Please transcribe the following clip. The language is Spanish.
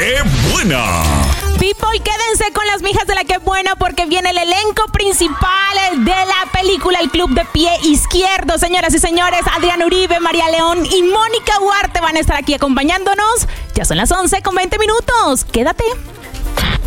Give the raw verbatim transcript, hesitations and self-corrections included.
¡Qué buena! People, quédense con las mijas de la que buena porque viene el elenco principal de la película El Club de Pie Izquierdo. Señoras y señores, Adrián Uribe, María León y Mónica Huarte van a estar aquí acompañándonos. Ya son las once con veinte minutos. Quédate.